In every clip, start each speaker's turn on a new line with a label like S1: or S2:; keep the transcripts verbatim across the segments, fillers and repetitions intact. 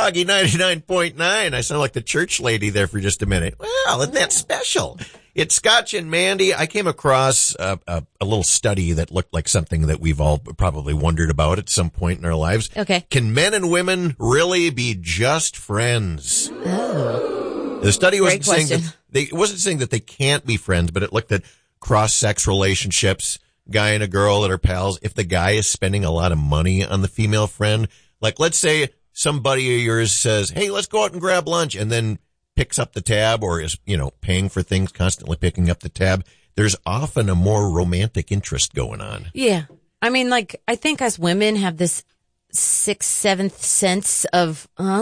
S1: Froggy ninety-nine point nine. I sound like the church lady there for just a minute. Well, isn't that special? It's Scotch and Mandy. I came across a, a, a little study that looked like something that we've all probably wondered about at some point in our lives.
S2: Okay.
S1: Can men and women really be just friends?
S2: Oh.
S1: The study wasn't
S2: Great
S1: saying
S2: question.
S1: that they it wasn't saying that they can't be friends, but it looked at cross-sex relationships, guy and a girl that are pals. If the guy is spending a lot of money on the female friend, like let's say some buddy of yours says, hey, let's go out and grab lunch, and then picks up the tab or is, you know, paying for things, constantly picking up the tab, there's often a more romantic interest going on.
S2: Yeah. I mean, like, I think us women have this sixth, seventh sense of,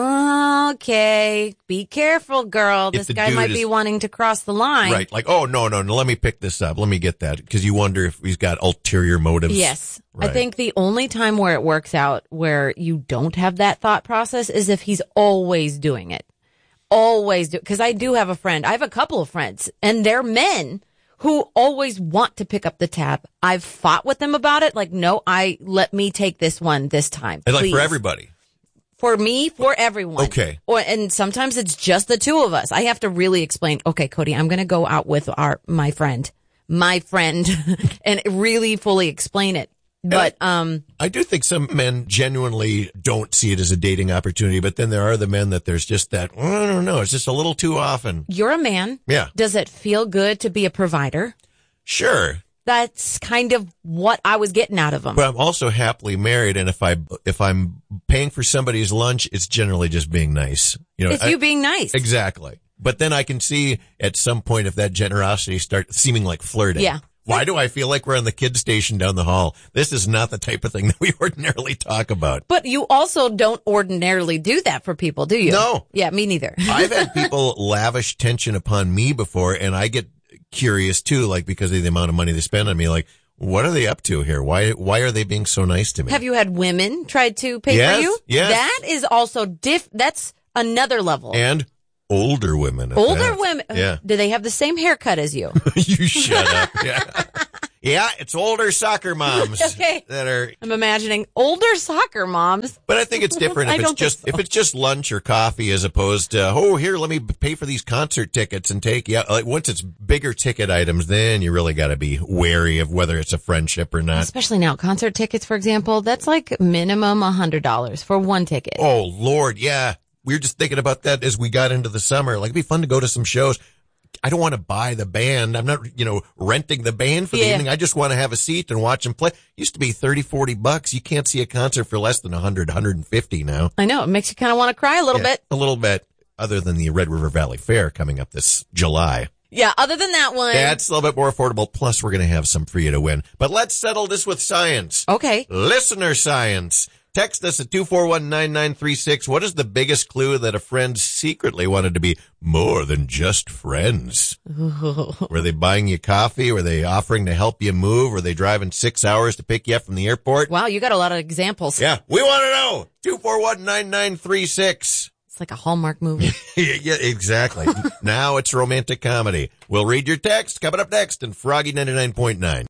S2: oh, okay, be careful, girl.
S1: If
S2: This
S1: the
S2: guy
S1: dude
S2: might
S1: is-
S2: be wanting to cross the line.
S1: Right. Like, oh, no, no, no, let me pick this up. Let me get that. Because you wonder if he's got ulterior motives.
S2: Yes.
S1: Right.
S2: I think the only time where it works out where you don't have that thought process is if he's always doing it. Always do. Because I do have a friend. I have a couple of friends, and they're men who always want to pick up the tab. I've fought with them about it. Like, no, I let me take this one this time.
S1: And like
S2: please.
S1: for everybody.
S2: For me, for everyone.
S1: Okay.
S2: Or, and sometimes it's just the two of us. I have to really explain, okay, Cody, I'm going to go out with our, my friend, my friend, and really fully explain it. But, um,
S1: I do think some men genuinely don't see it as a dating opportunity, but then there are the men that there's just that, oh, I don't know, it's just a little too often.
S2: you're a man.
S1: Yeah.
S2: Does it feel good to be a provider?
S1: Sure.
S2: That's kind of what I was getting out of him.
S1: But I'm also happily married, and if I if I'm paying for somebody's lunch, it's generally just being nice. You know,
S2: it's
S1: I-
S2: you being nice.
S1: Exactly. But then I can see at some point if that generosity starts seeming like flirting.
S2: Yeah.
S1: Why do I feel like we're on the kid station down the hall? This is not the type of thing that we ordinarily talk about.
S2: But you also don't ordinarily do that for people, do you?
S1: No.
S2: Yeah, me neither.
S1: I've had people lavish tension upon me before, and I get curious too, like because of the amount of money they spend on me. Like, what are they up to here? Why why are they being so nice to me?
S2: Have you had women try to pay
S1: Yes,
S2: for you?
S1: yes.
S2: That is also diff. That's another level.
S1: And older women. at
S2: Older
S1: that.
S2: women.
S1: Yeah.
S2: Do they have the same haircut as you?
S1: You shut up. Yeah. Yeah, it's older soccer moms
S2: Okay.
S1: that are.
S2: I'm imagining older soccer moms.
S1: But I think it's different
S2: I
S1: if it's
S2: don't think
S1: just
S2: so.
S1: if it's just lunch or coffee as opposed to oh here let me pay for these concert tickets and take yeah like once it's bigger ticket items then you really got to be wary of whether it's a friendship or not.
S2: Especially now, concert tickets, for example, that's like minimum one hundred dollars for one ticket.
S1: Oh Lord, yeah, we were just thinking about that as we got into the summer. Like it'd be fun to go to some shows. I don't want to buy the band. I'm not, you know, renting the band for the
S2: Yeah.
S1: evening. I just want to have a seat and watch them play. Used to be thirty, forty bucks. You can't see a concert for less than one hundred, one hundred fifty now.
S2: I know. It makes you kind of want to cry a little
S1: Yeah,
S2: bit.
S1: A little bit, other than the Red River Valley Fair coming up this July.
S2: Yeah, other than that one.
S1: That's a little bit more affordable. Plus, we're going to have some for you to win. But let's settle this with science.
S2: Okay.
S1: Listener science. Text us at two four one, nine nine three six. What is the biggest clue that a friend secretly wanted to be more than just friends? Were they buying you coffee? Were they offering to help you move? Were they driving six hours to pick you up from the airport?
S2: Wow, you got a lot of examples.
S1: Yeah, we want to know. two four one, nine nine three six.
S2: It's like a Hallmark movie.
S1: Yeah, exactly. Now it's romantic comedy. We'll read your text coming up next in Froggy ninety-nine point nine.